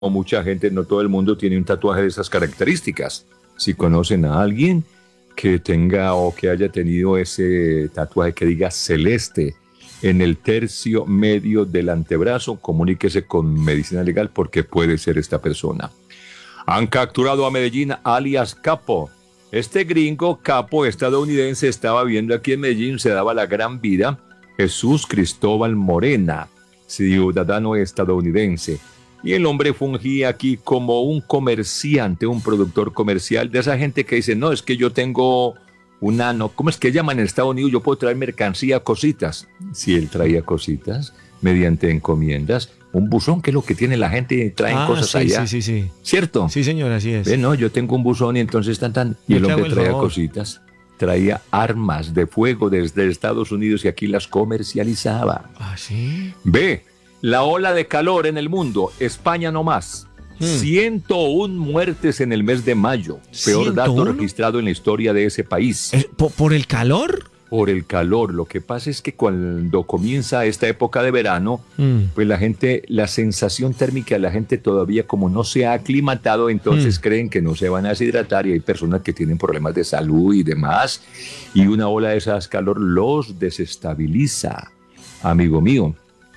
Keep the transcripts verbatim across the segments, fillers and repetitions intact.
mucha gente, no todo el mundo tiene un tatuaje de esas características. Si conocen a alguien que tenga o que haya tenido ese tatuaje que diga celeste en el tercio medio del antebrazo, comuníquese con Medicina Legal porque puede ser esta persona. Han capturado a Medellín alias Capo. Este gringo capo estadounidense estaba viviendo aquí en Medellín, se daba la gran vida. Jesús Cristóbal Morena, ciudadano estadounidense. Y el hombre fungía aquí como un comerciante, un productor comercial, de esa gente que dice, no, es que yo tengo una, no, ¿cómo es que llaman en Estados Unidos? Yo puedo traer mercancía, cositas. Si él traía cositas mediante encomiendas, un buzón, que es lo que tiene la gente, traen ah, cosas sí, allá. Sí, sí, sí. ¿Cierto? Sí, señor, así es. Ve, no, yo tengo un buzón y entonces están tan... Y el hombre traía cositas, traía armas de fuego desde Estados Unidos y aquí las comercializaba. ¿Ah, sí? Ve, la ola de calor en el mundo, España no más. Hmm. ciento una muertes en el mes de mayo. Peor ¿ciento uno? Dato registrado en la historia de ese país. ¿Por, por el calor? Por el calor. Lo que pasa es que cuando comienza esta época de verano, mm. pues la gente, la sensación térmica de la gente todavía como no se ha aclimatado, entonces mm. creen que no se van a deshidratar y hay personas que tienen problemas de salud y demás, y una ola de esas calor los desestabiliza, amigo mío.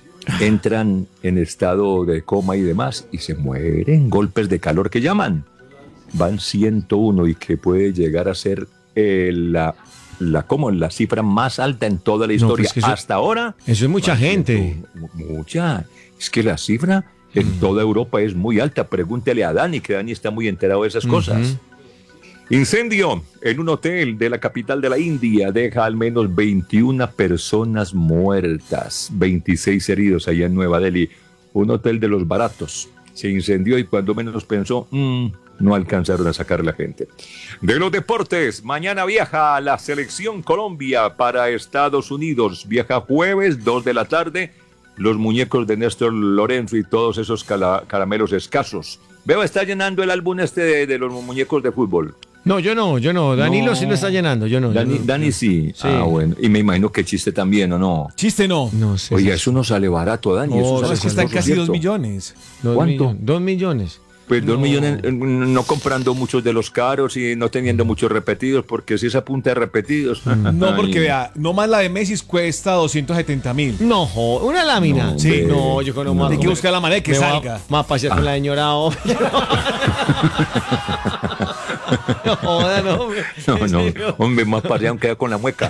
Entran en estado de coma y demás y se mueren, golpes de calor que llaman. Van ciento uno y que puede llegar a ser eh, la... La, como la cifra más alta en toda la historia. No, pues eso, hasta ahora. Eso es mucha gente. Mucha. Es que la cifra en mm. toda Europa es muy alta. Pregúntele a Dani, que Dani está muy enterado de esas cosas. Uh-huh. Incendio en un hotel de la capital de la India deja al menos veintiuna personas muertas, veintiséis heridos allá en Nueva Delhi. Un hotel de los baratos. Se incendió y cuando menos pensó, mmm, no alcanzaron a sacar la gente. De los deportes, mañana viaja la selección Colombia para Estados Unidos. Viaja jueves, dos de la tarde, los muñecos de Néstor Lorenzo y todos esos cala- caramelos escasos. Veo, está llenando el álbum este de, de los muñecos de fútbol. No, yo no, yo no. Danilo no. sí lo está llenando, yo no. Dani, yo no. Dani sí. sí. Ah, bueno. Y me imagino que chiste también, ¿o no? Chiste no. No sé. Oye, eso no sale barato, Dani. No, eso es que están casi dos millones. Dos ¿Cuánto? Millones, dos millones. Pues no. dos millones, no comprando muchos de los caros y no teniendo muchos repetidos, porque si esa punta de repetidos. No, porque vea, nomás la de Messi cuesta doscientos setenta mil. No, una lámina. No, sí, ve, no, yo conozco no. más. Hay que buscar la manera de que me salga. Más pasear ah. con la señora. Oh. No, joda, no, hombre. No, no, hombre, más paseado queda con la mueca.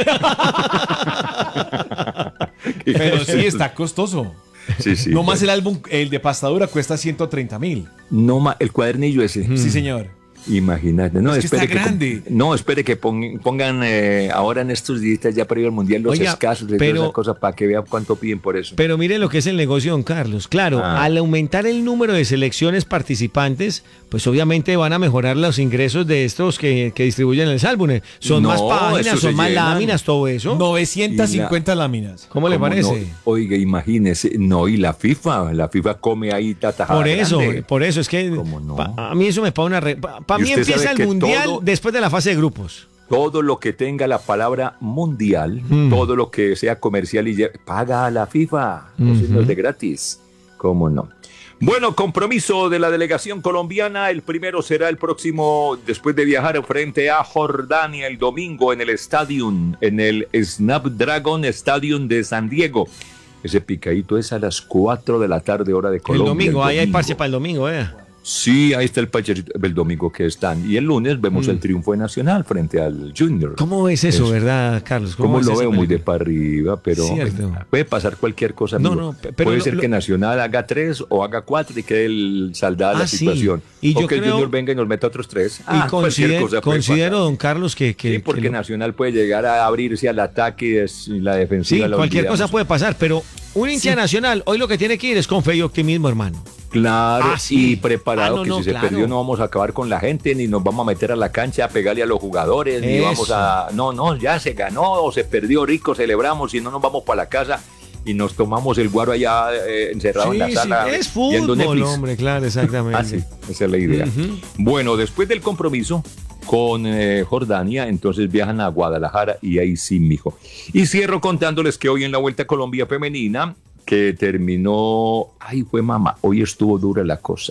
Pero sí, está costoso. Sí, sí, no más pero... el álbum, el de pastadura cuesta ciento treinta mil. No más, el cuadernillo ese. Sí, señor. Imagínate. No, es que espere está que grande. Pon, no, espere que pon, pongan eh, ahora en estos días ya para ir al mundial los Oiga, escasos y pero, todas esas cosas para que vean cuánto piden por eso. Pero mire lo que es el negocio, don Carlos. Claro, ah. al aumentar el número de selecciones participantes, pues obviamente van a mejorar los ingresos de estos que, que distribuyen los álbumes. Son no, más páginas, son más llenan. láminas, todo eso. novecientas cincuenta la, láminas. ¿Cómo le parece? No? Oiga, imagínese. No, y la FIFA, la FIFA come ahí tatajada Por eso, grande. por eso, es que no? pa, a mí eso me paga una... Re, Para pa mí empieza el mundial todo, después de la fase de grupos. Todo lo que tenga la palabra mundial, mm. todo lo que sea comercial y paga a la FIFA, mm-hmm. no es de gratis. ¿Cómo no? Bueno, compromiso de la delegación colombiana. El primero será el próximo, después de viajar frente a Jordania el domingo en el Stadium, en el Snapdragon Stadium de San Diego. Ese picadito es a las cuatro de la tarde, hora de Colombia. El domingo, el ahí domingo. Hay parche para el domingo, ¿eh? Sí, ahí está el parcherito el domingo que están. Y el lunes vemos mm. el triunfo de Nacional frente al Junior. ¿Cómo es eso, es, verdad, Carlos? ¿Cómo, ¿Cómo lo veo? Muy de para arriba, pero Cierto. puede pasar cualquier cosa. No, no, pero puede lo, ser lo, que Nacional haga tres o haga cuatro y quede el saldada ah, la situación. Sí. Y o yo que creo, el Junior venga y nos meta otros tres. Y ah, considero, cosa considero don Carlos, que... que sí, porque que lo... Nacional puede llegar a abrirse al ataque y la defensiva. Sí, la cualquier olvidamos. cosa puede pasar, pero un hincha sí. Nacional hoy lo que tiene que ir es con fe y optimismo, hermano. Claro, ah, sí. y preparado, ah, no, que no, si se claro. perdió no vamos a acabar con la gente, ni nos vamos a meter a la cancha a pegarle a los jugadores, Eso. ni vamos a... No, no, ya se ganó o se perdió, rico, celebramos y no nos vamos para la casa y nos tomamos el guaro allá eh, encerrado sí, en la sí, sala. Es fútbol, hombre, claro, exactamente. Ah, sí, esa es la idea. Uh-huh. Bueno, después del compromiso con eh, Jordania, entonces viajan a Guadalajara y ahí sí, mijo. Y cierro contándoles que hoy en la Vuelta a Colombia Femenina que terminó, ay, fue mamá, hoy estuvo dura la cosa.